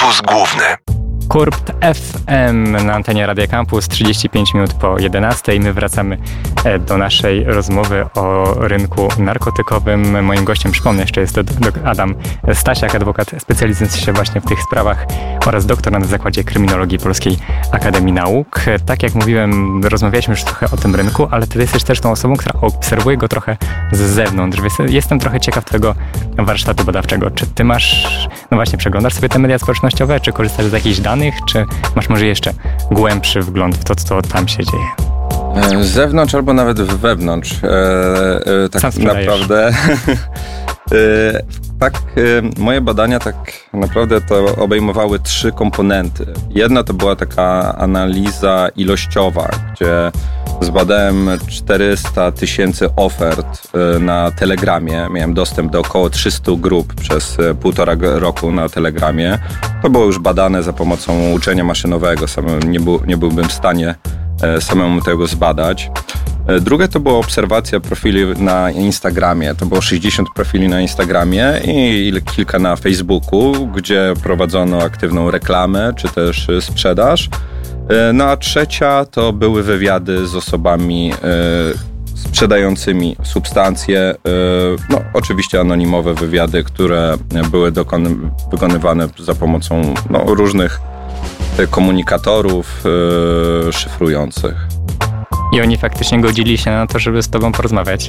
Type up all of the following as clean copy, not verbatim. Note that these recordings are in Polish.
Korpus Główny. KURPT FM na antenie Radia Campus, 35 minut po 11. My wracamy do naszej rozmowy o rynku narkotykowym. Moim gościem, przypomnę jeszcze, jest Adam Stasiak, adwokat specjalizujący się właśnie w tych sprawach oraz doktorant w Zakładzie Kryminologii Polskiej Akademii Nauk. Tak jak mówiłem, rozmawialiśmy już trochę o tym rynku, ale ty jesteś też tą osobą, która obserwuje go trochę z zewnątrz. Jestem trochę ciekaw twojego warsztatu badawczego. Czy ty przeglądasz sobie te media społecznościowe, czy korzystasz z jakichś danych, czy masz może jeszcze głębszy wgląd w to, co tam się dzieje? Z zewnątrz albo nawet wewnątrz. Tak naprawdę. Moje badania tak naprawdę to obejmowały 3 komponenty. Jedna to była taka analiza ilościowa, gdzie zbadałem 400 000 ofert na Telegramie. Miałem dostęp do około 300 grup przez 1,5 roku na Telegramie. To było już badane za pomocą uczenia maszynowego. Nie byłbym w stanie samemu tego zbadać. Drugie to była obserwacja profili na Instagramie. To było 60 profili na Instagramie i kilka na Facebooku, gdzie prowadzono aktywną reklamę, czy też sprzedaż. No a trzecia to były wywiady z osobami sprzedającymi substancje. No oczywiście anonimowe wywiady, które były wykonywane za pomocą różnych komunikatorów szyfrujących. I oni faktycznie godzili się na to, żeby z tobą porozmawiać.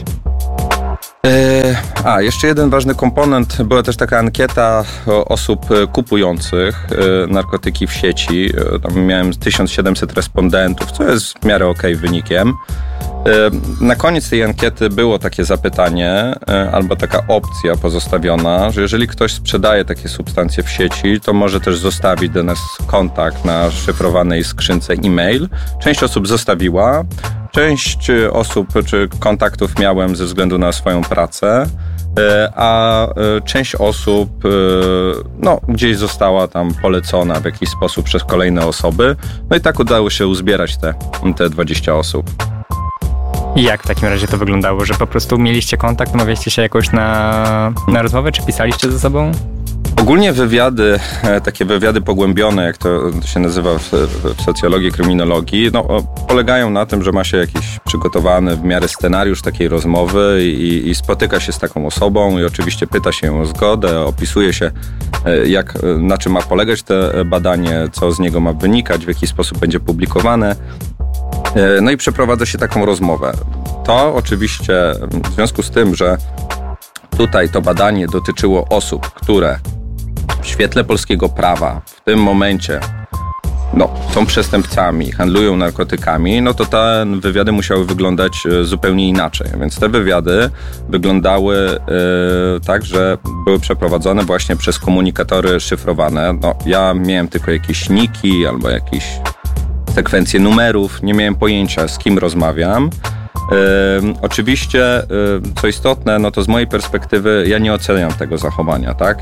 Jeszcze jeden ważny komponent. Była też taka ankieta osób kupujących narkotyki w sieci. Tam miałem 1700 respondentów, co jest w miarę okej wynikiem. Na koniec tej ankiety było takie zapytanie albo taka opcja pozostawiona, że jeżeli ktoś sprzedaje takie substancje w sieci, to może też zostawić do nas kontakt na szyfrowanej skrzynce e-mail. Część osób zostawiła, część osób czy kontaktów miałem ze względu na swoją pracę, a część osób gdzieś została tam polecona w jakiś sposób przez kolejne osoby. No i tak udało się uzbierać te 20 osób. I jak w takim razie to wyglądało, że po prostu mieliście kontakt, umawialiście się jakoś na rozmowę, czy pisaliście ze sobą? Ogólnie takie wywiady pogłębione, jak to się nazywa w socjologii, kryminologii, polegają na tym, że ma się jakiś przygotowany w miarę scenariusz takiej rozmowy i spotyka się z taką osobą i oczywiście pyta się ją o zgodę, opisuje się na czym ma polegać to badanie, co z niego ma wynikać, w jaki sposób będzie publikowane. No i przeprowadza się taką rozmowę. To oczywiście w związku z tym, że tutaj to badanie dotyczyło osób, które w świetle polskiego prawa w tym momencie są przestępcami, handlują narkotykami, to te wywiady musiały wyglądać zupełnie inaczej. Więc te wywiady wyglądały tak, że były przeprowadzone właśnie przez komunikatory szyfrowane. Ja miałem tylko jakieś niki albo jakieś sekwencje numerów, nie miałem pojęcia, z kim rozmawiam. Oczywiście, co istotne, to z mojej perspektywy ja nie oceniam tego zachowania, tak?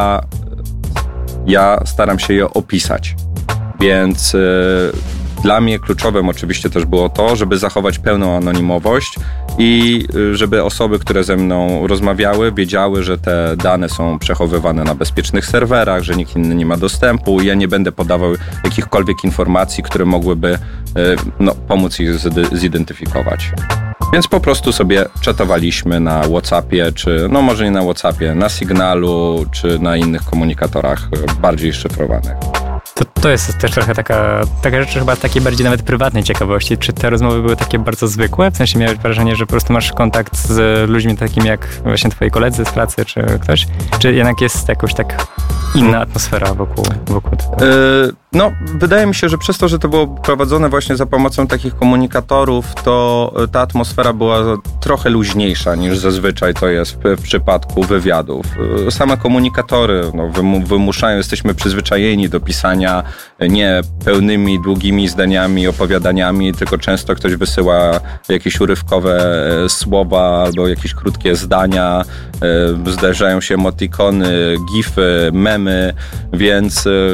Ja staram się je opisać, więc dla mnie kluczowym oczywiście też było to, żeby zachować pełną anonimowość i żeby osoby, które ze mną rozmawiały, wiedziały, że te dane są przechowywane na bezpiecznych serwerach, że nikt inny nie ma dostępu. Ja nie będę podawał jakichkolwiek informacji, które mogłyby pomóc ich zidentyfikować. Więc po prostu sobie czatowaliśmy na WhatsAppie, czy może nie na WhatsAppie, na Signalu, czy na innych komunikatorach bardziej szyfrowanych. To jest też trochę taka rzecz chyba takiej bardziej nawet prywatnej ciekawości. Czy te rozmowy były takie bardzo zwykłe? W sensie miałeś wrażenie, że po prostu masz kontakt z ludźmi takimi jak właśnie twoi koledzy z pracy, czy ktoś? Czy jednak jest jakoś tak inna atmosfera wokół tego? Wydaje mi się, że przez to, że to było prowadzone właśnie za pomocą takich komunikatorów, to ta atmosfera była trochę luźniejsza niż zazwyczaj to jest w przypadku wywiadów. Same komunikatory wymuszają, jesteśmy przyzwyczajeni do pisania nie pełnymi, długimi zdaniami, opowiadaniami, tylko często ktoś wysyła jakieś urywkowe słowa albo jakieś krótkie zdania, zdarzają się emotikony, gify, memy, więc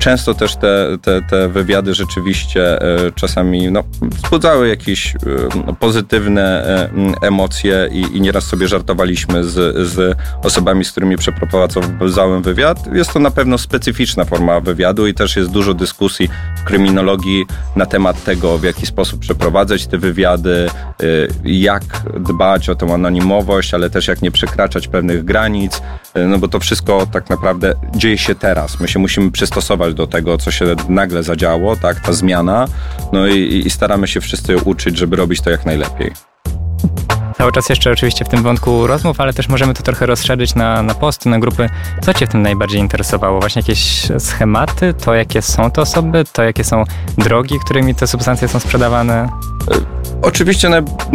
często też te wywiady rzeczywiście czasami wzbudzały jakieś pozytywne emocje i nieraz sobie żartowaliśmy z osobami, z którymi przeprowadzałem wywiad. Jest to na pewno specyficzna forma wywiadu i też jest dużo dyskusji w kryminologii na temat tego, w jaki sposób przeprowadzać te wywiady, jak dbać o tę anonimowość, ale też jak nie przekraczać pewnych granic, bo to wszystko tak naprawdę dzieje się teraz. My się musimy przystosować do tego, co się nagle zadziało, tak, ta zmiana, i staramy się wszyscy uczyć, żeby robić to jak najlepiej. Cały czas jeszcze oczywiście w tym wątku rozmów, ale też możemy to trochę rozszerzyć na posty, na grupy. Co Cię w tym najbardziej interesowało? Właśnie jakieś schematy, to jakie są te osoby, to jakie są drogi, którymi te substancje są sprzedawane? Oczywiście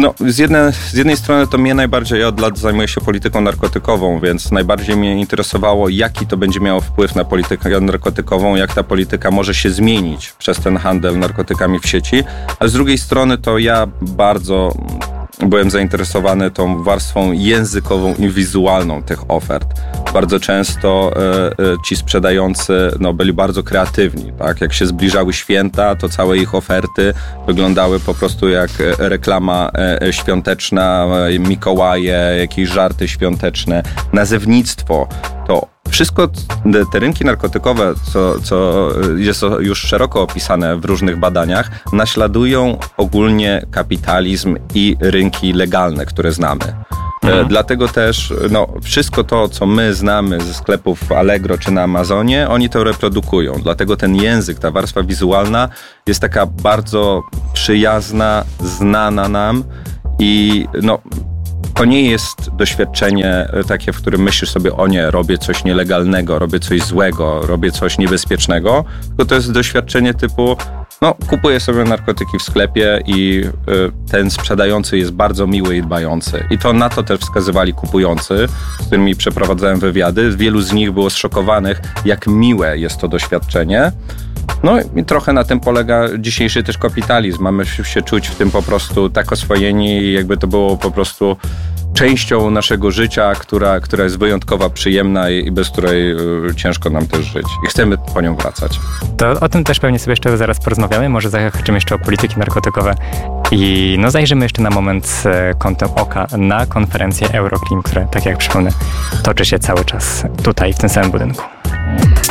z jednej strony to mnie najbardziej, ja od lat zajmuję się polityką narkotykową, więc najbardziej mnie interesowało, jaki to będzie miało wpływ na politykę narkotykową, jak ta polityka może się zmienić przez ten handel narkotykami w sieci, a z drugiej strony to ja bardzo byłem zainteresowany tą warstwą językową i wizualną tych ofert. Bardzo często ci sprzedający byli bardzo kreatywni. Tak? Jak się zbliżały święta, to całe ich oferty wyglądały po prostu jak reklama świąteczna, Mikołaje, jakieś żarty świąteczne, nazewnictwo. To wszystko, te rynki narkotykowe, co jest już szeroko opisane w różnych badaniach, naśladują ogólnie kapitalizm i rynki legalne, które znamy. Dlatego też wszystko to, co my znamy ze sklepów Allegro czy na Amazonie, oni to reprodukują. Dlatego ten język, ta warstwa wizualna jest taka bardzo przyjazna, znana nam i to nie jest doświadczenie takie, w którym myślisz sobie, o nie, robię coś nielegalnego, robię coś złego, robię coś niebezpiecznego, tylko to jest doświadczenie typu, kupuję sobie narkotyki w sklepie i ten sprzedający jest bardzo miły i dbający. I to na to też wskazywali kupujący, z którymi przeprowadzałem wywiady. Wielu z nich było zszokowanych, jak miłe jest to doświadczenie. I trochę na tym polega dzisiejszy też kapitalizm. Mamy się czuć w tym po prostu tak oswojeni i jakby to było po prostu częścią naszego życia, która jest wyjątkowa, przyjemna i bez której ciężko nam też żyć. I chcemy po nią wracać. To o tym też pewnie sobie jeszcze zaraz porozmawiamy. Może zahaczymy jeszcze o polityki narkotykowe i zajrzymy jeszcze na moment kątem oka na konferencję Euroclim, która, tak jak przypomnę, toczy się cały czas tutaj, w tym samym budynku.